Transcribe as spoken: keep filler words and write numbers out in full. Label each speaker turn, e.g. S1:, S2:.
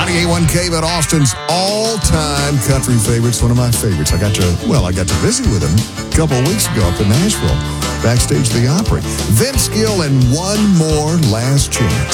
S1: ninety-eight point one K V A Austin's all-time country favorites, one of my favorites. I got to, well, I got to visit with him a couple of weeks ago up in Nashville, backstage at the Opry. Vince Gill and One More Last Chance.